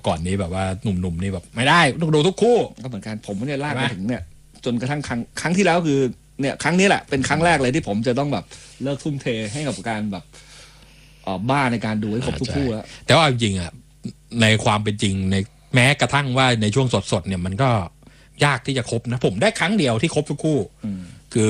ก่อนนี้แบบว่าหนุ่มๆนี่แบบไม่ได้ต้องดูทุกคู่ก็เหมือนกันผมเนี่ยลากมาถึงเนี่ยจนกระทั่งครั้งที่แล้วคือเนี่ยครั้งนี้แหละเป็นครั้งแรกเลยที่ผมจะต้องแบบเลิกทุ่มเทให้กับการแบบบ้าในการดูให้ครบทุกคู่แล้วแต่ว่าจริงๆอ่ะในความเป็นจริงในแม้กระทั่งว่าในช่วงสดๆเนี่ยมันก็ยากที่จะครบนะผมได้ครั้งเดียวที่ครบทุกคู่คือ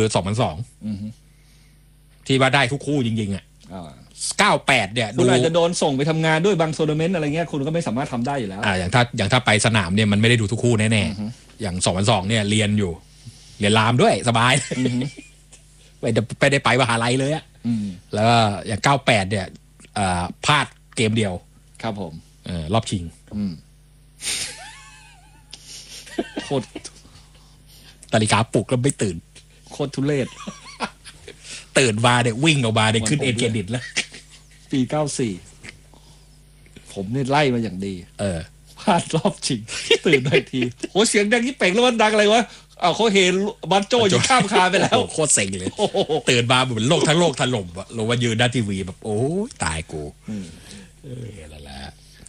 2002ที่ว่าได้ทุกคู่จริงๆอ่ะ98เนี่ยคุณอาจจะโดนส่งไปทำงานด้วยบางทัวร์นาเมนต์อะไรเงี้ยคุณก็ไม่สามารถทำได้อยู่แล้วอย่างถ้าไปสนามเนี่ยมันไม่ได้ดูทุกคู่แน่ๆอย่าง2002เนี่ยเรียนอยู่เรียนรามด้วยสบายไปได้ไปมหาลัยเลยอ่ะแล้วอย่าง98เนี่ยพลาดเกมเดียวครับผมรอบชิงโคตรนาฬิกาปลุกแล้วไม่ตื่นโคตรทุเรศตื่นมาเนี่ยวิ่งออกมาเนี่ยขึ้นเอ็นเครดิตแล้วปี94ผมเนี่ยไล่มาอย่างดีพลาดรอบชิงตื่นได้ทีโหเสียงดังยี่เป่งแล้วมันดังอะไรวะเขาเห็นบัตโจอยู่ข้ามคาไปแล้วโคตรเซ็งเลยตื่นมาเหมือนโลกทั้งโลกถล่มอะลงมายืนหน้าทีวีแบบโอ้ตายกูนั่นแหละ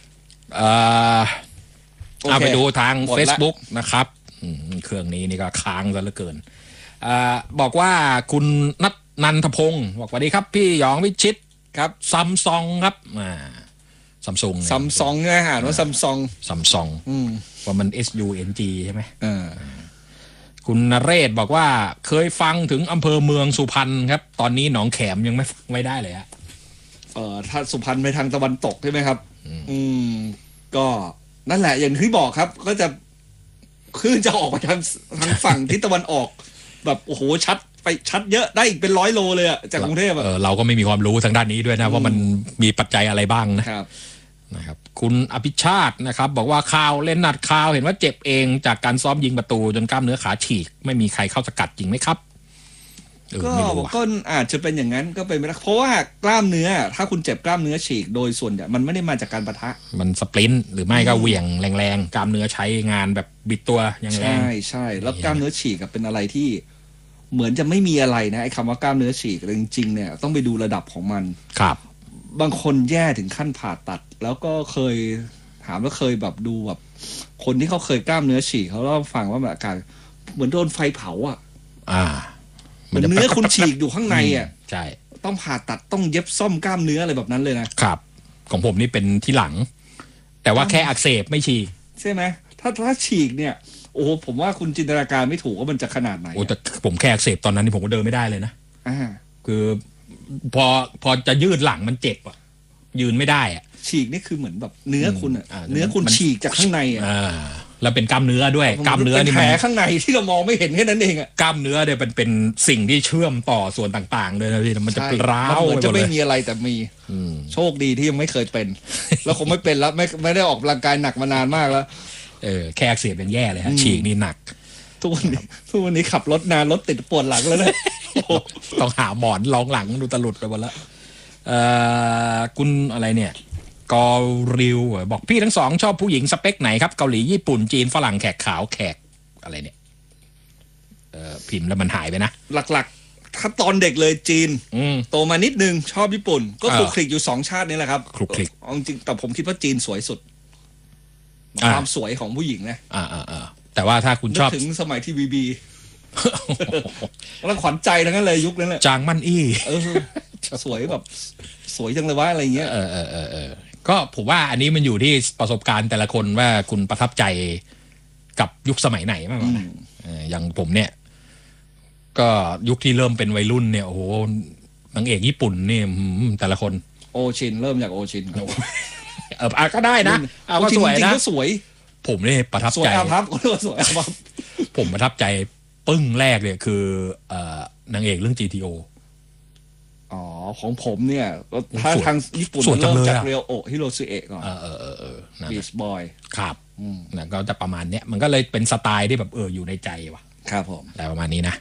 เอาไปดูทาง Facebook นะครับเครื่องนี้นี่ก็ค้างซะเหลือเกินบอกว่าคุณนันทพงศ์บอกสวัสดีครับพี่หยองวิชิตครับซัมซุงครับซัมซุงไงอ่านว่าซัมซุงว่ามัน SUNG ใช่ไหมคุณนเรศบอกว่าเคยฟังถึงอำเภอเมืองสุพรรณครับตอนนี้หนองแขมยังไม่ได้เลยฮะถ้าสุพรรณไปทางตะวันตกใช่ไหมครับก็นั่นแหละอย่างที่บอกครับก็จะคลื่นจะออกไปทางฝั่งทิศตะวันออกแบบโอ้โหชัดเยอะได้อีกเป็น100 โลเลยอะจากกรุงเทพเราก็ไม่มีความรู้ทางด้านนี้ด้วยนะว่ามันมีปัจจัยอะไรบ้างนะครับคุณอภิชาตินะครับบอกว่าข่าวเล่นนัดข่าวเห็นว่าเจ็บเองจากการซ้อมยิงประตูจนกล้ามเนื้อขาฉีกไม่มีใครเข้าสกัดจริงไหมครับก็อาจจะเป็นอย่างนั้นก็เป็นไปได้เพราะว่ากล้ามเนื้อถ้าคุณเจ็บกล้ามเนื้อฉีกโดยส่วนใหญ่มันไม่ได้มาจากการปะทะมันสปรินต์หรือไม่ก็เหวี่ยงแรงๆกล้ามเนื้อใช้งานแบบบิดตัวอย่างแรงใช่แล้วกล้ามเนื้อฉีกเป็นอะไรที่เหมือนจะไม่มีอะไรนะไอ้คำว่ากล้ามเนื้อฉีกจริงๆเนี่ยต้องไปดูระดับของมันครับบางคนแย่ถึงขั้นผ่าตัดแล้วก็เคยถามว่าเคยแบบดูแบบคนที่เขาเคยกล้ามเนื้อฉีกเขาเล่าฟังว่าแบบอาการเหมือนโดนไฟเผาเหมือนเนื้อคุณฉีกอยู่ข้างในใช่ต้องผ่าตัดต้องเย็บซ่อมกล้ามเนื้ออะไรแบบนั้นเลยนะครับของผมนี่เป็นที่หลังแต่ว่าแค่อักเสบไม่ฉีกใช่ไหมถ้าฉีกเนี่ยโอ้โหผมว่าคุณจินตนาการไม่ถูกว่ามันจะขนาดไหนแต่ผมแค่อักเสบตอนนั้นนี่ผมก็เดินไม่ได้เลยนะคือพอจะยืดหลังมันเจ็บอ่ะยืนไม่ได้อ่ะฉีกนี่คือเหมือนแบบเนื้อคุณเนื้อคุณฉีกจากข้างในแล้วเป็นกล้ามเนื้อด้วยกล้ามเนื้อนี่แผลข้างในที่เรามองไม่เห็นแค่นั้นเองอ่ะกล้ามเนื้อเนี่ยเป็นสิ่งที่เชื่อมต่อส่วนต่างๆเลยนะพี่มันจะร้าวเหมือนจะไม่มีอะไรแต่มีโชคดีที่ยังไม่เคยเป็นแล้วคงไม่เป็นแล้วไม่ได้ออกกำลังกายหนักมานานมากแล้วแค่อักเสบยังแย่เลยฮะฉีกนี่หนักทุกวันนี้ขับรถนานรถติดปวดหลังแล้วนะต้องหาหมอนรองหลังดูตะลุดไปหมดแล้วคุณอะไรเนี่ยกอริวบอกพี่ทั้งสองชอบผู้หญิงสเปคไหนครับเกาหลีญี่ปุ่นจีนฝรั่งแขกขาวแขกอะไรเนี่ยพิมพ์แล้วมันหายไปนะหลักๆถ้าตอนเด็กเลยจีนโตมานิดนึงชอบญี่ปุ่นก็คลุกคลิกอยู่2ชาตินี้แหละครับคลุกคลิกจริงแต่ผมคิดว่าจีนสวยสุดความสวยของผู้หญิงนะแต่ว่าถ้าคุณชอบถึงสมัยทีวีบีแล้วขวัญใจทั้งนั้นเลยยุคนั้นแหละจางมั่นอี้สวยแบบสวยจังเลยว่าอะไรเงี้ยก็ผมว่าอันนี้มันอยู่ที่ประสบการณ์แต่ละคนว่าคุณประทับใจกับยุคสมัยไหนมากกว่าอย่างผมเนี่ยก็ยุคที่เริ่มเป็นวัยรุ่นเนี่ยโอ้โหนางเอกญี่ปุ่นนี่แต่ละคนโอชินเริ่มจากโอชินก็ได้นะก็สวยนะสวยผมนี่ประทับใจครับก็สวยครับผมประทับใจปึ้งแรกเลยคือนางเอกเรื่อง GTO ของผมเนี่ยถ้าทางญี่ปุ่นเริ่มจากเรียวโอฮิโรซึเอะก่อนบีชบอยครับก็จะประมาณเนี้ยมันก็เลยเป็นสไตล์ที่แบบอยู่ในใจว่ะครับผมแต่ประมาณนี้นะ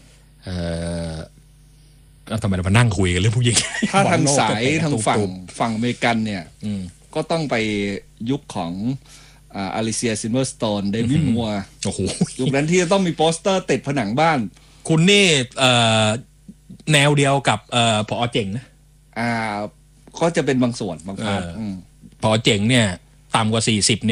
ทำไมเรามานั่งคุยกันเรื่องผู้หญิงถ้าทางสายทางฝั่งอเมริกันเนี่ยก็ต้องไปยุคของอลิเซียซิลเวอร์สโตนเดวิดมัวร์โอ้โหยุคนั้นที่จะต้องมีโปสเตอร์ติดผนังบ้านคุณนี่แนวเดียวกับผอ.เจ๋งนะก็จะเป็นบางส่วนบางพาร์ทผอ.เจ๋งเนี่ยต่ำกว่า40